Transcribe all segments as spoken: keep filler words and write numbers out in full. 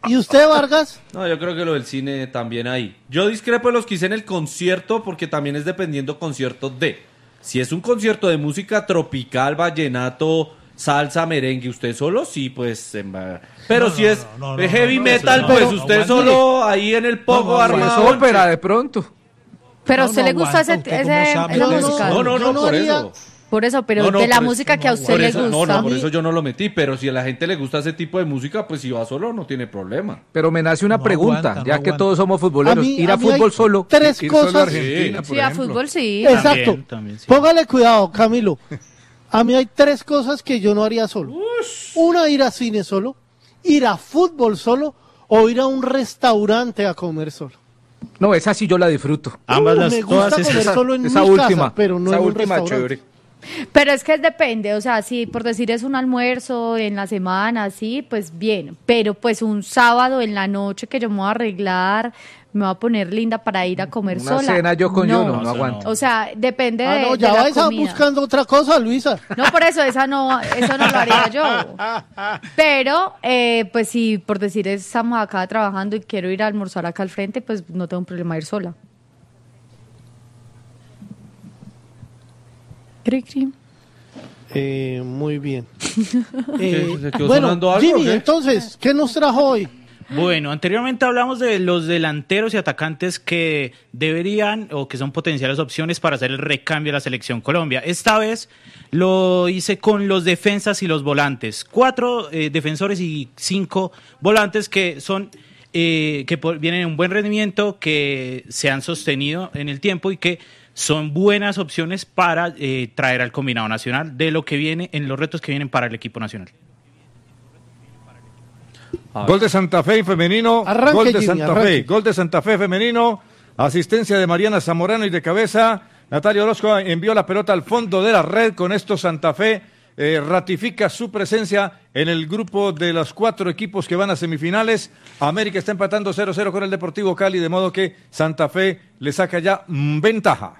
¿Y usted, Vargas? No, yo creo que lo del cine también ahí. Yo discrepo de los que hice en el concierto porque también es dependiendo concierto de. Si es un concierto de música tropical, vallenato, salsa, merengue, usted solo, sí, pues... En... Pero no, si no, es no, no, heavy no, no, metal, no, pues no, usted no, solo no, ahí en el pogo no, armado. Es ópera de pronto. Pero a usted no, le gusta ese, ese, esa música. No, no, no, no por eso. Por eso, pero no, no, de la música eso, que a usted le eso, gusta. No, no, por eso yo no lo metí, pero si a la gente le gusta ese tipo de música, pues si va solo no tiene problema. Pero me nace una no pregunta, aguanta, ya no que aguanta. todos somos futboleros, a mí, ir a, a fútbol solo. Tres ir cosas. Solo a Argentina, sí, sí a fútbol sí. Exacto. También, también, sí. Póngale cuidado, Camilo. A mí hay tres cosas que yo no haría solo. Ush. Una, ir a cine solo, ir a fútbol solo o ir a un restaurante a comer solo. No, esa sí yo la disfruto. Ambas uh, las me gusta todas comer esa, solo en esa mi última, casa, pero no esa en un última restaurante. Chévere. Pero es que depende, o sea, si por decir es un almuerzo en la semana, sí, pues bien, pero pues un sábado en la noche que yo me voy a arreglar, me voy a poner linda para ir a comer Una sola. Una cena yo con no, yo no, no aguanto. O sea, depende ah, de, no, ya de la vais comida. buscando otra cosa, Luisa. No, por eso, esa no, eso no lo haría yo. Pero, eh, pues si por decir estamos acá trabajando y quiero ir a almorzar acá al frente, pues no tengo un problema ir sola. Cri, cri. Eh, muy bien. eh, bueno, algo, Jimmy, ¿qué? entonces, ¿qué nos trajo hoy? Bueno, anteriormente hablamos de los delanteros y atacantes que deberían o que son potenciales opciones para hacer el recambio de la selección Colombia. Esta vez lo hice con los defensas y los volantes. Cuatro eh, defensores y cinco volantes que son eh, que por, vienen en un buen rendimiento, que se han sostenido en el tiempo y que son buenas opciones para eh, traer al combinado nacional de lo que viene en los retos que vienen para el equipo nacional. Gol de Santa Fe femenino, arranque, gol de Jimmy, Santa arranque. Fe, gol de Santa Fe femenino, asistencia de Mariana Zamorano y de cabeza, Natalia Orozco envió la pelota al fondo de la red, con esto Santa Fe eh, ratifica su presencia en el grupo de los cuatro equipos que van a semifinales. América está empatando cero cero con el Deportivo Cali, de modo que Santa Fe le saca ya mm, ventaja.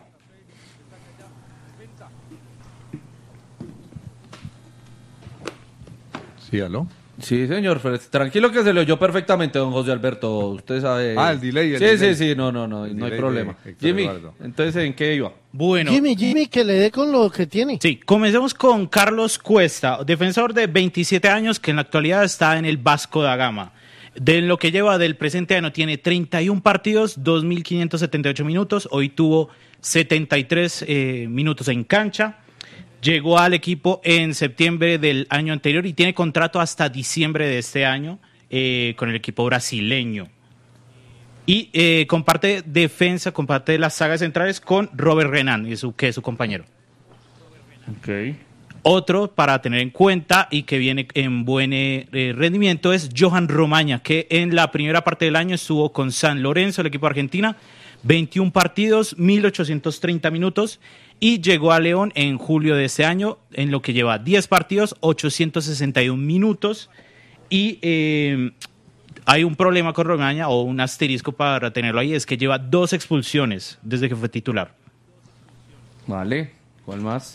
Sí, ¿aló? Sí, señor, tranquilo que se lo oyó perfectamente, don José Alberto, usted sabe. Ah, el delay. El sí, delay. sí, sí, no, no, no, el no hay problema. Jimmy, Eduardo. Entonces, ¿en qué iba? Bueno. Jimmy, Jimmy, que le dé con lo que tiene. Sí, comencemos con Carlos Cuesta, defensor de veintisiete años que en la actualidad está en el Vasco da Gama. De lo que lleva del presente año tiene treinta y un partidos, dos mil quinientos setenta y ocho minutos, hoy tuvo setenta y tres eh, minutos en cancha. Llegó al equipo en septiembre del año anterior y tiene contrato hasta diciembre de este año eh, con el equipo brasileño. Y eh, comparte defensa, comparte las sagas centrales con Robert Renan, que es su compañero. Okay. Otro para tener en cuenta y que viene en buen eh, rendimiento es Johan Romaña, que en la primera parte del año estuvo con San Lorenzo, el equipo de Argentina, veintiún partidos, mil ochocientos treinta minutos, y llegó a León en julio de este año, en lo que lleva diez partidos, ochocientos sesenta y un minutos, y eh, hay un problema con Romaña, o un asterisco para tenerlo ahí, es que lleva dos expulsiones desde que fue titular. Vale, ¿cuál más?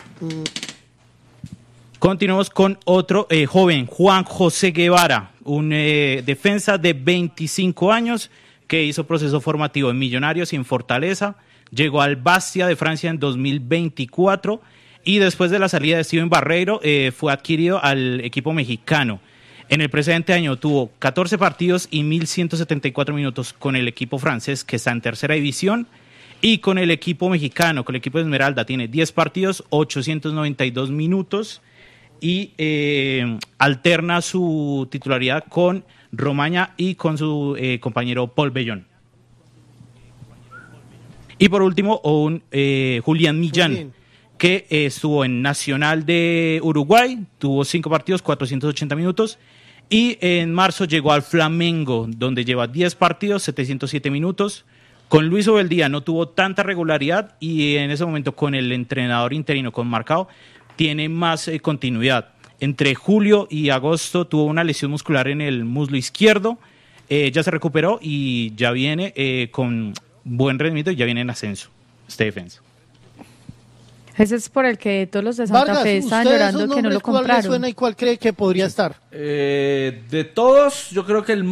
Continuamos con otro eh, joven, Juan José Guevara, un eh, defensa de veinticinco años que hizo proceso formativo en Millonarios y en Fortaleza. Llegó al Bastia de Francia en dos mil veinticuatro y después de la salida de Steven Barreiro eh, fue adquirido al equipo mexicano. En el presente año tuvo catorce partidos y mil ciento setenta y cuatro minutos con el equipo francés, que está en tercera división, y con el equipo mexicano, con el equipo de Esmeralda, tiene diez partidos, ochocientos noventa y dos minutos, y eh, alterna su titularidad con Romaña y con su eh, compañero Paul Bellón. Y por último, un eh, Julián Millán, que eh, estuvo en Nacional de Uruguay, tuvo cinco partidos, cuatrocientos ochenta minutos, y en marzo llegó al Flamengo, donde lleva diez partidos, setecientos siete minutos. Con Luis Obeldía no tuvo tanta regularidad y en ese momento con el entrenador interino, con Marcao, tiene más eh, continuidad. Entre julio y agosto tuvo una lesión muscular en el muslo izquierdo, eh, ya se recuperó y ya viene eh, con buen rendimiento y ya viene en ascenso este defensa. Ese es por el que todos los de Santa Vargas, Fe están llorando que no lo ¿cuál le compraron? suena y cuál cree que podría estar? Eh, de todos, yo creo que el